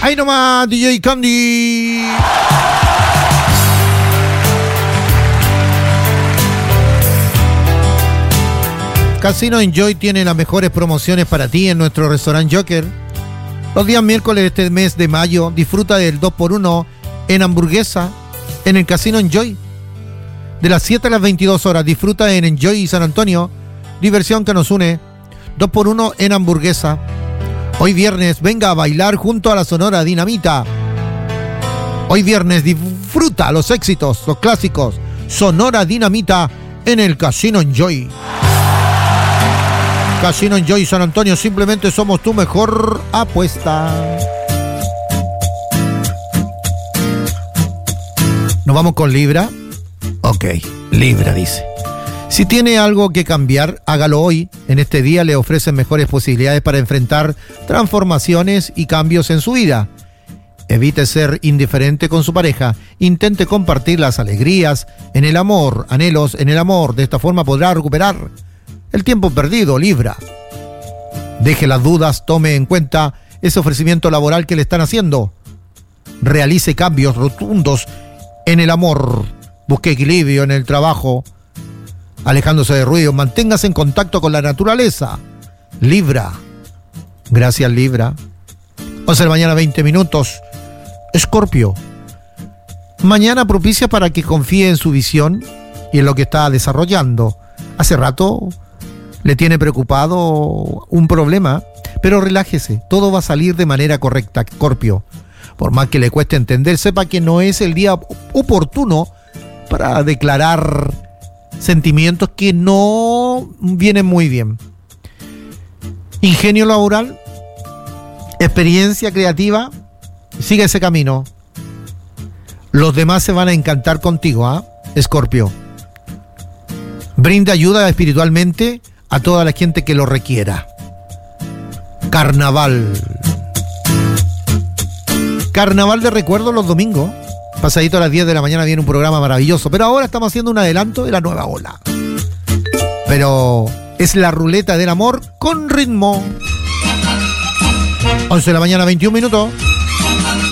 Ahí nomás, DJ Candy. Casino Enjoy tiene las mejores promociones para ti en nuestro restaurante Joker. Los días miércoles de este mes de mayo, disfruta del 2x1 en hamburguesa en el Casino Enjoy. De las 7 a las 22 horas, disfruta en Enjoy San Antonio. Diversión que nos une. 2x1 en hamburguesa. Hoy viernes, venga a bailar junto a la Sonora Dinamita. Hoy viernes, disfruta los éxitos, los clásicos. Sonora Dinamita en el Casino Enjoy. Casino Enjoy San Antonio, simplemente somos tu mejor apuesta. ¿Nos vamos con Libra? Ok, Libra dice: si tiene algo que cambiar, hágalo hoy. En este día le ofrecen mejores posibilidades para enfrentar transformaciones y cambios en su vida. Evite ser indiferente con su pareja. Intente compartir las alegrías en el amor, anhelos en el amor. De esta forma podrá recuperar el tiempo perdido, Libra. Deje las dudas, tome en cuenta ese ofrecimiento laboral que le están haciendo. Realice cambios rotundos en el amor. Busque equilibrio en el trabajo, alejándose de ruido. Manténgase en contacto con la naturaleza, Libra. Gracias, Libra. 11 de la mañana, 20 minutos. Escorpio. Mañana propicia para que confíe en su visión y en lo que está desarrollando. Hace rato le tiene preocupado un problema, pero relájese, todo va a salir de manera correcta, Escorpio. Por más que le cueste entender, sepa que no es el día oportuno para declarar sentimientos que no vienen muy bien. Ingenio laboral, experiencia creativa, sigue ese camino. Los demás se van a encantar contigo, ¿ah? Escorpio. Brinda ayuda espiritualmente a toda la gente que lo requiera. Carnaval. Carnaval de recuerdo los domingos. Pasadito a las 10 de la mañana viene un programa maravilloso. Pero ahora estamos haciendo un adelanto de la nueva ola. Pero es la ruleta del amor con ritmo. 11 de la mañana, 21 minutos.